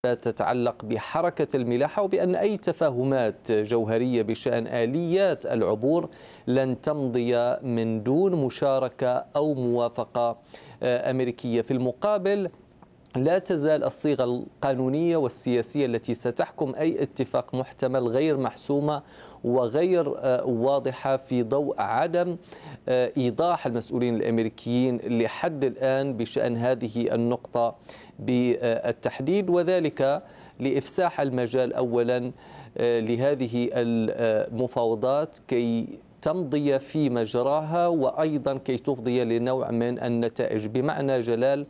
تتعلق بحركة الملاحة، وبأن أي تفاهمات جوهرية بشأن آليات العبور لن تمضي من دون مشاركة أو موافقة أمريكية. في المقابل لا تزال الصيغة القانونية والسياسية التي ستحكم أي اتفاق محتمل غير محسومة وغير واضحة في ضوء عدم إيضاح المسؤولين الأمريكيين لحد الآن بشأن هذه النقطة بالتحديد، وذلك لإفساح المجال أولا لهذه المفاوضات كي تمضي في مجراها، وأيضا كي تفضي لنوع من النتائج. بمعنى جلال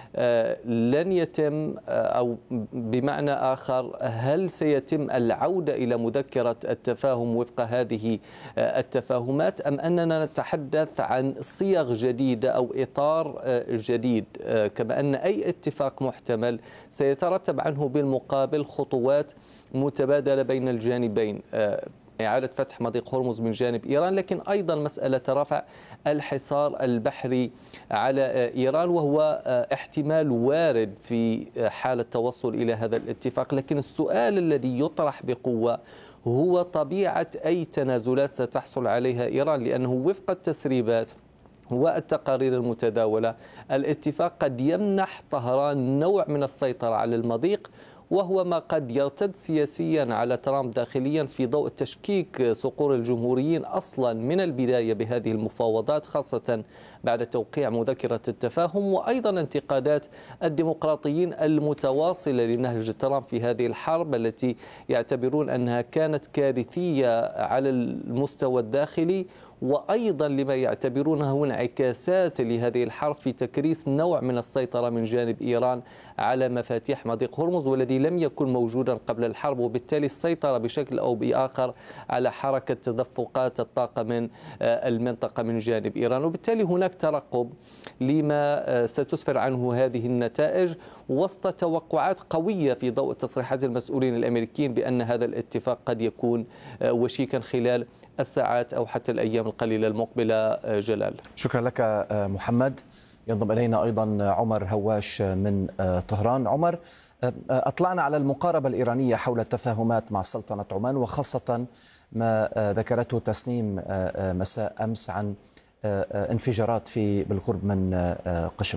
لن يتم، أو بمعنى آخر هل سيتم العودة إلى مذكرة التفاهم وفق هذه التفاهمات، أم أننا نتحدث عن صيغ جديدة أو إطار جديد؟ كما أن أي اتفاق محتمل سيترتب عنه بالمقابل خطوات متبادلة بين الجانبين، إعادة فتح مضيق هرمز من جانب إيران، لكن أيضا مسألة رفع الحصار البحري على إيران، وهو احتمال وارد في حال التوصل إلى هذا الاتفاق. لكن السؤال الذي يطرح بقوة هو طبيعة أي تنازلات ستحصل عليها إيران، لأنه وفق التسريبات والتقارير المتداولة الاتفاق قد يمنح طهران نوع من السيطرة على المضيق، وهو ما قد يرتد سياسيا على ترامب داخليا في ضوء تشكيك صقور الجمهوريين أصلا من البداية بهذه المفاوضات، خاصة بعد توقيع مذكرة التفاهم، وأيضا انتقادات الديمقراطيين المتواصلة لنهج ترامب في هذه الحرب التي يعتبرون أنها كانت كارثية على المستوى الداخلي، وأيضا لما يعتبرونه انعكاسات لهذه الحرب في تكريس نوع من السيطرة من جانب إيران على مفاتيح مضيق هرمز، والذي لم يكن موجودا قبل الحرب، وبالتالي السيطرة بشكل أو بآخر على حركة تدفقات الطاقة من المنطقة من جانب إيران. وبالتالي هناك ترقب لما ستسفر عنه هذه النتائج وسط توقعات قوية في ضوء تصريحات المسؤولين الأمريكيين بأن هذا الاتفاق قد يكون وشيكا خلال الساعات أو حتى الأيام القليلة المقبلة. جلال، شكرا لك محمد. ينضم إلينا أيضا عمر هواش من طهران. عمر، أطلعنا على المقاربة الإيرانية حول التفاهمات مع سلطنة عمان، وخاصة ما ذكرته تسنيم مساء أمس عن انفجارات بالقرب من قشم.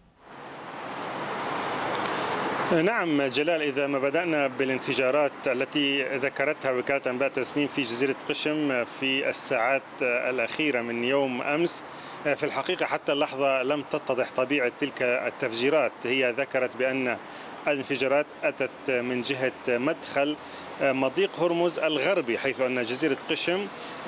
نعم جلال، إذا ما بدأنا بالانفجارات التي ذكرتها وكالة أنباء تسنيم في جزيرة قشم في الساعات الأخيرة من يوم أمس، في الحقيقة حتى اللحظة لم تتضح طبيعة تلك التفجيرات. هي ذكرت بأن الانفجارات أتت من جهة مدخل مضيق هرمز الغربي، حيث أن جزيرة قشم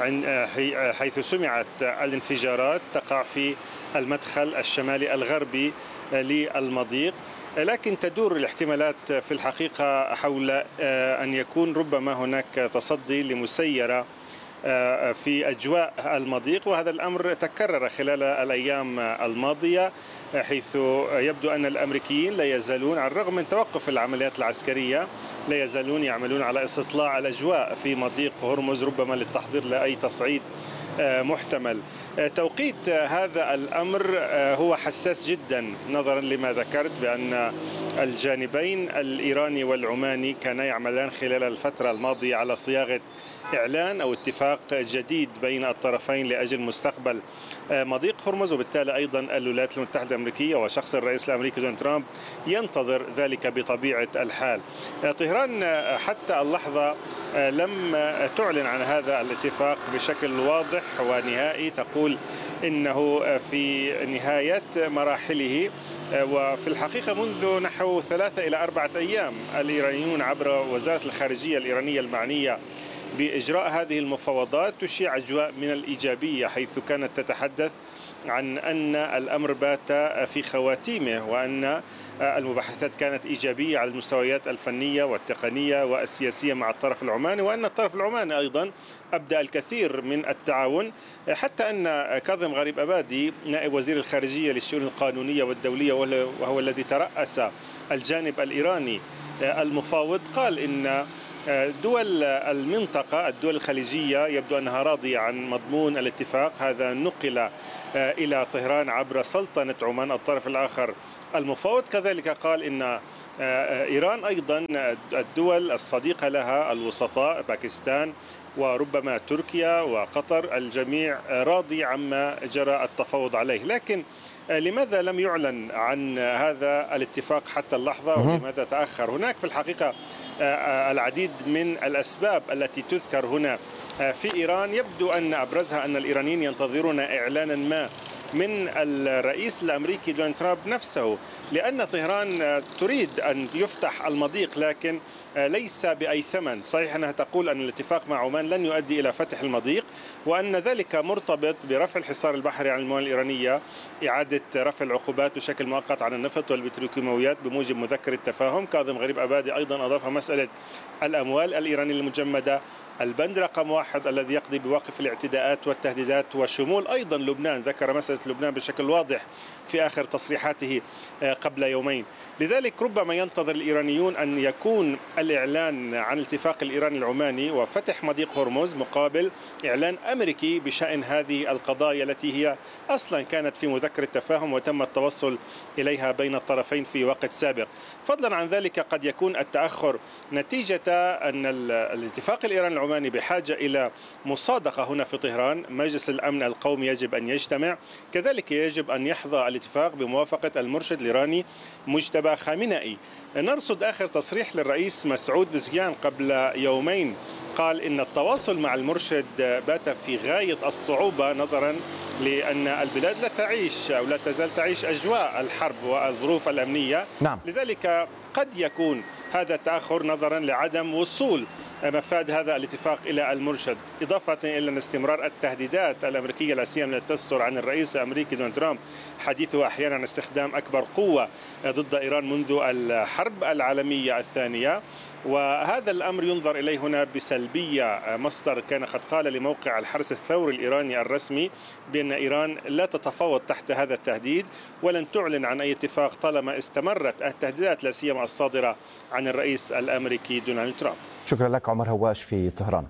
حيث سمعت الانفجارات تقع في المدخل الشمالي الغربي للمضيق. لكن تدور الاحتمالات في الحقيقة حول أن يكون ربما هناك تصدي لمسيرة في أجواء المضيق، وهذا الأمر تكرر خلال الأيام الماضية، حيث يبدو أن الأمريكيين لا يزالون على الرغم من توقف العمليات العسكرية لا يزالون يعملون على استطلاع الأجواء في مضيق هرمز، ربما للتحضير لأي تصعيد محتمل. توقيت هذا الأمر هو حساس جدا نظرا لما ذكرت بأن الجانبين الإيراني والعماني كانا يعملان خلال الفترة الماضية على صياغة إعلان أو اتفاق جديد بين الطرفين لأجل مستقبل مضيق هرمز، وبالتالي أيضا الولايات المتحدة الأمريكية وشخص الرئيس الأمريكي دونالد ترامب ينتظر ذلك بطبيعة الحال. طهران حتى اللحظة لم تعلن عن هذا الاتفاق بشكل واضح ونهائي، تقول إنه في نهاية مراحله، وفي الحقيقة منذ نحو 3 إلى 4 أيام الإيرانيون عبر وزارة الخارجية الإيرانية المعنية بإجراء هذه المفاوضات تشيع أجواء من الإيجابية، حيث كانت تتحدث عن أن الأمر بات في خواتيمه، وأن المباحثات كانت إيجابية على المستويات الفنية والتقنية والسياسية مع الطرف العماني، وأن الطرف العماني أيضا أبدأ الكثير من التعاون، حتى أن كاظم غريب أبادي نائب وزير الخارجية للشؤون القانونية والدولية وهو الذي ترأس الجانب الإيراني المفاوض قال إن دول المنطقة الدول الخليجية يبدو أنها راضية عن مضمون الاتفاق. هذا نقل إلى طهران عبر سلطنة عمان الطرف الآخر المفاوض. كذلك قال إن إيران أيضا الدول الصديقة لها الوسطاء باكستان وربما تركيا وقطر الجميع راضي عما جرى التفاوض عليه، لكن لماذا لم يعلن عن هذا الاتفاق حتى اللحظة ولماذا تأخر؟ هناك في الحقيقة العديد من الأسباب التي تذكر هنا في إيران. يبدو أن أبرزها أن الإيرانيين ينتظرون إعلانا ما من الرئيس الأمريكي دونالد ترامب نفسه، لأن طهران تريد أن يفتح المضيق لكن ليس بأي ثمن. صحيح أنها تقول أن الاتفاق مع عمان لن يؤدي إلى فتح المضيق، وأن ذلك مرتبط برفع الحصار البحري عن الموانئ الإيرانية، إعادة رفع العقوبات بشكل مؤقت عن النفط والبتروكيماويات بموجب مذكر التفاهم. كاظم غريب أبادي أيضا أضاف مسألة الأموال الإيرانية المجمدة، البند رقم 1 الذي يقضي بوقف الاعتداءات والتهديدات وشمول أيضا لبنان، ذكر مسألة لبنان بشكل واضح في آخر تصريحاته قبل يومين. لذلك ربما ينتظر الإيرانيون أن يكون الإعلان عن الاتفاق الإيراني العماني وفتح مضيق هرمز مقابل إعلان أمريكي بشأن هذه القضايا التي هي أصلا كانت في مذكر التفاهم وتم التوصل إليها بين الطرفين في وقت سابق. فضلا عن ذلك قد يكون التأخر نتيجة أن الاتفاق الإيراني العماني بحاجة إلى مصادقة هنا في طهران. مجلس الأمن القومي يجب أن يجتمع، كذلك يجب أن يحظى الاتفاق بموافقة المرشد الإيراني مجتبى خامنئي. نرصد آخر تصريح للرئيس مسعود بزكيان قبل يومين، قال إن التواصل مع المرشد بات في غاية الصعوبة نظرا لأن البلاد لا تعيش أو لا تزال تعيش أجواء الحرب والظروف الأمنية. نعم. لذلك قد يكون هذا التأخر نظرا لعدم وصول مفاد هذا الاتفاق إلى المرشد، إضافة إلى أن استمرار التهديدات الأمريكية لا سيما التي تصدر عن الرئيس الأمريكي دونالد ترامب، حديثه أحيانا عن استخدام أكبر قوة ضد إيران منذ الحرب العالمية الثانية، وهذا الأمر ينظر إليه هنا بسلبية. مصدر كان قد قال لموقع الحرس الثوري الإيراني الرسمي بأن إيران لا تتفاوض تحت هذا التهديد ولن تعلن عن أي اتفاق طالما استمرت التهديدات لا سيما الصادرة عن الرئيس الأمريكي دونالد ترامب. شكرا لك عمر هواش في طهران.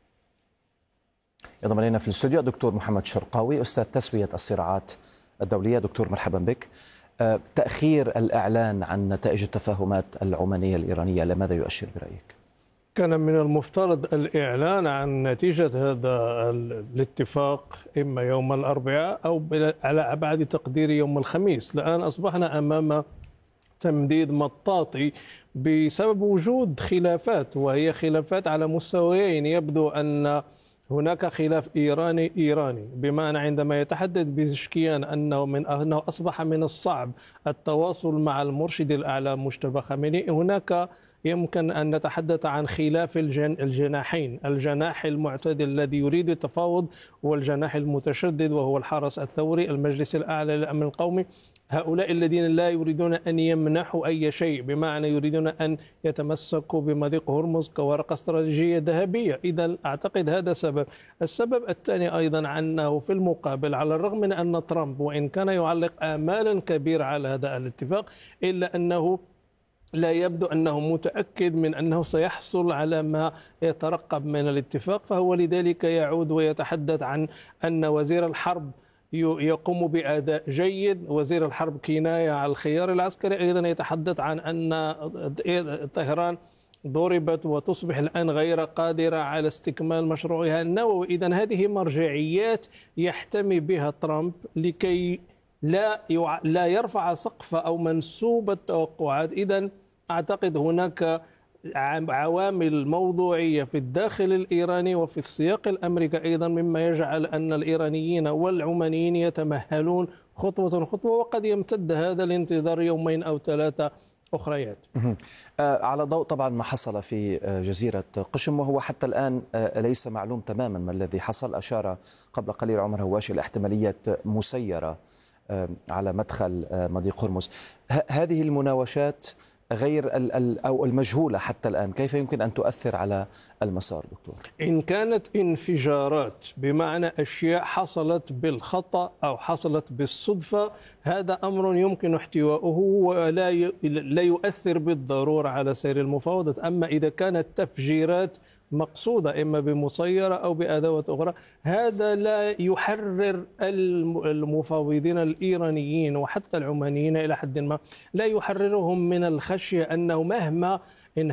ينضم الينا في الاستوديو دكتور محمد شرقاوي أستاذ تسوية الصراعات الدولية. دكتور مرحبا بك. تأخير الإعلان عن نتائج التفاهمات العمانية الإيرانية لماذا يؤشر برأيك؟ كان من المفترض الإعلان عن نتيجة هذا الاتفاق إما يوم الأربعاء أو على أبعد تقدير يوم الخميس. الآن أصبحنا أمام تمديد مطاطي بسبب وجود خلافات، وهي خلافات على مستويين. يبدو أن هناك خلاف إيراني بمعنى عندما يتحدث بزكيان أنه أصبح من الصعب التواصل مع المرشد الأعلى مجتبى خامنئي. هناك يمكن أن نتحدث عن خلاف الجناحين، الجناح المعتدل الذي يريد التفاوض والجناح المتشدد وهو الحرس الثوري المجلس الأعلى للأمن القومي. هؤلاء الذين لا يريدون أن يمنحوا أي شيء، بمعنى يريدون أن يتمسكوا بمضيق هرمز كورقة استراتيجية ذهبية. إذا أعتقد هذا سبب. السبب الثاني أيضا أنه في المقابل، على الرغم من أن ترامب وإن كان يعلق آمالا كبيرة على هذا الاتفاق، إلا أنه لا يبدو أنه متأكد من أنه سيحصل على ما يترقب من الاتفاق، فهو لذلك يعود ويتحدث عن أن وزير الحرب يقوم بأداء جيد. وزير الحرب كناية على الخيار العسكري. أيضا يتحدث عن أن طهران ضربت وتصبح الآن غير قادرة على استكمال مشروعها النووي. إذن هذه مرجعيات يحتمي بها ترامب لكي لا يرفع سقف أو منسوب التوقعات. إذن أعتقد هناك عوامل موضوعية في الداخل الإيراني وفي السياق الأمريكي أيضا مما يجعل أن الإيرانيين والعمانيين يتمهلون خطوة خطوة، وقد يمتد هذا الانتظار يومين أو 3 أخريات. على ضوء طبعا ما حصل في جزيرة قشم، وهو حتى الآن ليس معلوم تماما ما الذي حصل. أشار قبل قليل عمر هواش إلى احتمالية مسيرة على مدخل مضيق هرمز. هذه المناوشات غير أو المجهولة حتى الآن كيف يمكن أن تؤثر على المسار دكتور؟ إن كانت انفجارات بمعنى أشياء حصلت بالخطأ أو حصلت بالصدفة، هذا أمر يمكن احتواؤه ولا يؤثر بالضرورة على سير المفاوضات. أما إذا كانت تفجيرات مقصودة إما بمسيرة أو بأدوات أخرى. هذا لا يحرر المفاوضين الإيرانيين وحتى العمانيين إلى حد ما، لا يحررهم من الخشية أنه مهما